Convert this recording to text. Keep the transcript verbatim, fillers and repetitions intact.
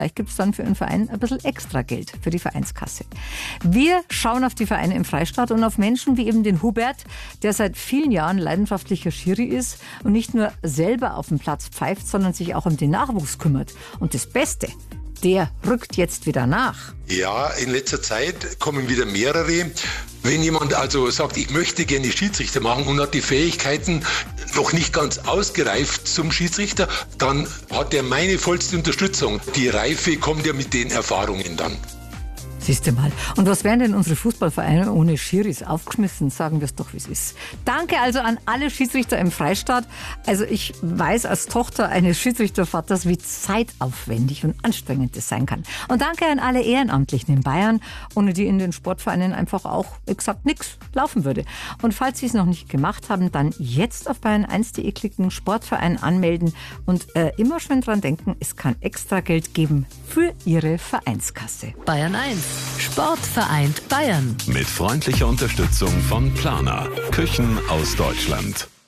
Vielleicht gibt es dann für einen Verein ein bisschen extra Geld für die Vereinskasse. Wir schauen auf die Vereine im Freistaat und auf Menschen wie eben den Hubert, der seit vielen Jahren leidenschaftlicher Schiri ist und nicht nur selber auf dem Platz pfeift, sondern sich auch um den Nachwuchs kümmert. Und das Beste, der rückt jetzt wieder nach. Ja, in letzter Zeit kommen wieder mehrere. Wenn jemand also sagt, ich möchte gerne Schiedsrichter machen und hat die Fähigkeiten noch nicht ganz ausgereift zum Schiedsrichter, dann hat er meine vollste Unterstützung. Die Reife kommt ja mit den Erfahrungen dann. Siehst du mal. Und was wären denn unsere Fußballvereine ohne Schiris? Aufgeschmissen, sagen wir es doch, wie es ist. Danke also an alle Schiedsrichter im Freistaat. Also ich weiß als Tochter eines Schiedsrichtervaters, wie zeitaufwendig und anstrengend das sein kann. Und danke an alle Ehrenamtlichen in Bayern, ohne die in den Sportvereinen einfach auch exakt nichts laufen würde. Und falls Sie es noch nicht gemacht haben, dann jetzt auf bayern eins punkt de klicken, Sportverein anmelden und äh, immer schön dran denken, es kann extra Geld geben für Ihre Vereinskasse. Bayern eins. Sport vereint Bayern. Mit freundlicher Unterstützung von Planer. Küchen aus Deutschland.